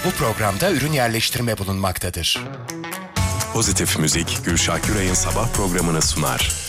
Bu programda ürün yerleştirme bulunmaktadır. Pozitif Müzik, Gülşah Güray'ın sabah programını sunar.